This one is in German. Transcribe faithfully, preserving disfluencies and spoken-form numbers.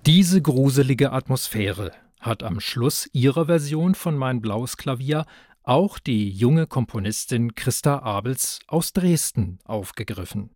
Diese gruselige Atmosphäre hat am Schluss ihrer Version von Mein blaues Klavier auch die junge Komponistin Christa Abels aus Dresden aufgegriffen.